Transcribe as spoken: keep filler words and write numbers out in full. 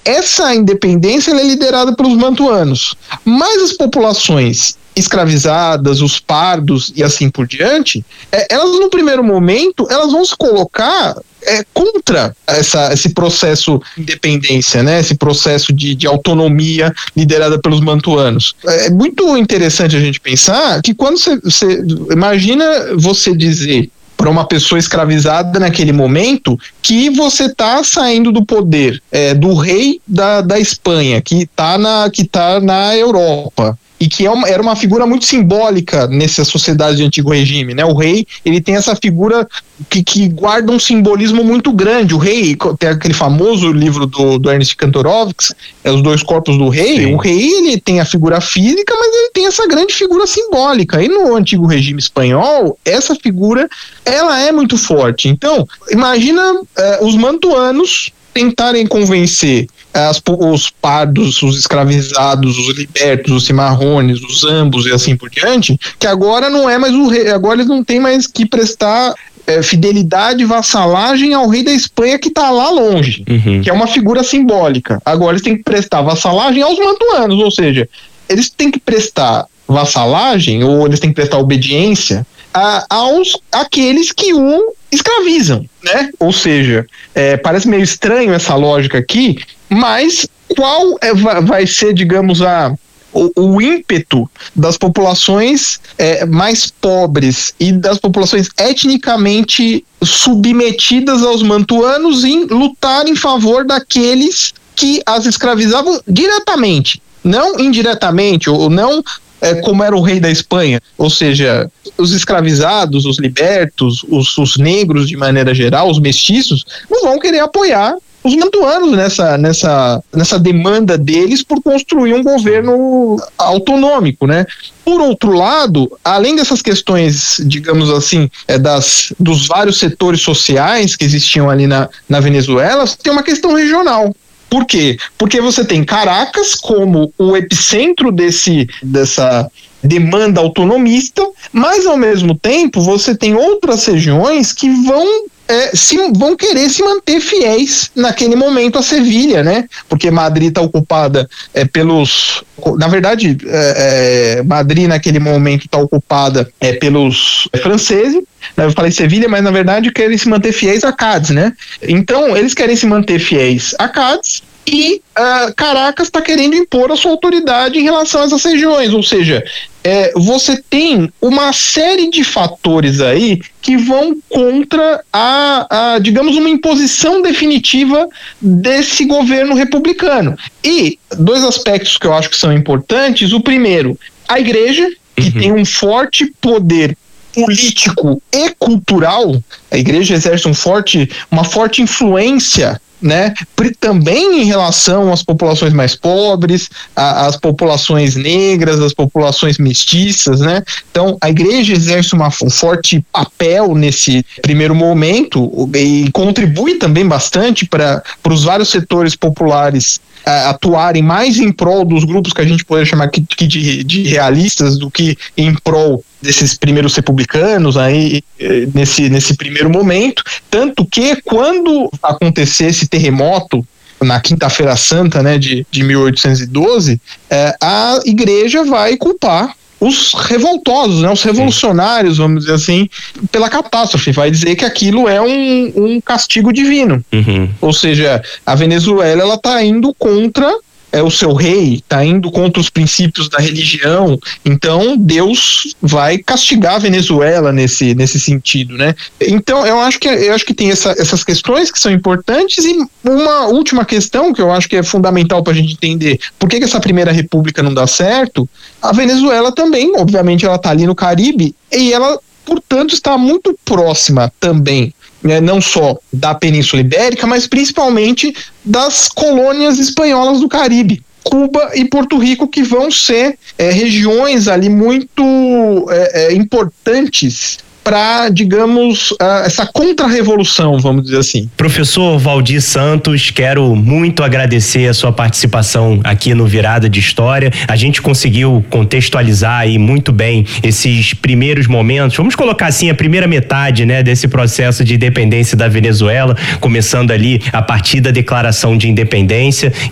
essa independência ela é liderada pelos mantuanos, mas as populações escravizadas, os pardos e assim por diante, é, elas no primeiro momento, elas vão se colocar é, contra essa, esse processo de independência, né? Esse processo de, de autonomia liderada pelos mantuanos. É muito interessante a gente pensar que quando você, você imagina você dizer para uma pessoa escravizada naquele momento que você está saindo do poder é, do rei da, da Espanha, que está na, que tá na Europa, e que é uma, era uma figura muito simbólica nessa sociedade de antigo regime, né? O rei, ele tem essa figura que, que guarda um simbolismo muito grande. O rei, tem aquele famoso livro do, do Ernest Kantorowicz, é Os Dois Corpos do Rei. Sim. O rei, ele tem a figura física, mas ele tem essa grande figura simbólica. E no antigo regime espanhol, essa figura, ela é muito forte. Então, imagina eh, os mantuanos tentarem convencer As, os pardos, os escravizados, os libertos, os cimarrones, os ambos e assim por diante, que agora não é mais o rei, agora eles não têm mais que prestar é, fidelidade, vassalagem ao rei da Espanha que está lá longe, uhum. que é uma figura simbólica. Agora eles têm que prestar vassalagem aos mantuanos, ou seja, eles têm que prestar vassalagem ou eles têm que prestar obediência a, aos aqueles que o escravizam, né? Ou seja, é, parece meio estranho essa lógica aqui, mas qual é, vai ser, digamos, a, o, o ímpeto das populações é, mais pobres e das populações etnicamente submetidas aos mantuanos em lutar em favor daqueles que as escravizavam diretamente, não indiretamente, ou não é, como era o rei da Espanha, ou seja, os escravizados, os libertos, os, os negros de maneira geral, os mestiços, não vão querer apoiar os mantuanos nessa, nessa, nessa demanda deles por construir um governo autonômico, né? Por outro lado, além dessas questões, digamos assim, é, das, dos vários setores sociais que existiam ali na, na Venezuela, tem uma questão regional. Por quê? Porque você tem Caracas como o epicentro desse, dessa demanda autonomista, mas ao mesmo tempo você tem outras regiões que vão É, se, vão querer se manter fiéis naquele momento a Sevilha, né? Porque Madrid está ocupada é, pelos... Na verdade, é, é, Madrid naquele momento está ocupada é, pelos franceses. Eu falei Sevilha, mas na verdade querem se manter fiéis a Cádiz, né? Então, eles querem se manter fiéis a Cádiz e uh, Caracas está querendo impor a sua autoridade em relação a essas regiões, ou seja, é, você tem uma série de fatores aí que vão contra a, a, digamos, uma imposição definitiva desse governo republicano. E dois aspectos que eu acho que são importantes: o primeiro, a igreja, que uhum. tem um forte poder político e cultural. A igreja exerce um forte, uma forte influência, né, também em relação às populações mais pobres, a, às populações negras, às populações mestiças, né? Então a igreja exerce uma, um forte papel nesse primeiro momento e contribui também bastante para os vários setores populares a, atuarem mais em prol dos grupos que a gente pode chamar que, que de, de realistas do que em prol desses primeiros republicanos aí, nesse, nesse primeiro momento, tanto que quando acontecer esse terremoto na Quinta-feira Santa, né, de, de mil oitocentos e doze, é, a igreja vai culpar os revoltosos, né, os revolucionários, vamos dizer assim, pela catástrofe, vai dizer que aquilo é um, um castigo divino. Uhum. Ou seja, a Venezuela, ela tá indo contra é, o seu rei, está indo contra os princípios da religião, então Deus vai castigar a Venezuela nesse, nesse sentido, né? Então eu acho que, eu acho que tem essa, essas questões que são importantes, e uma última questão que eu acho que é fundamental para a gente entender por que, que essa primeira república não dá certo. A Venezuela também, obviamente, ela está ali no Caribe e ela, portanto, está muito próxima também, né, não só da Península Ibérica, mas principalmente das colônias espanholas do Caribe, Cuba e Porto Rico, que vão ser é, regiões ali muito é, é, importantes para, digamos, uh, essa contra-revolução, vamos dizer assim. Professor Valdir Santos, quero muito agradecer a sua participação aqui no Virada de História. A gente conseguiu contextualizar aí muito bem esses primeiros momentos, vamos colocar assim, a primeira metade, né, desse processo de independência da Venezuela, começando ali a partir da declaração de independência.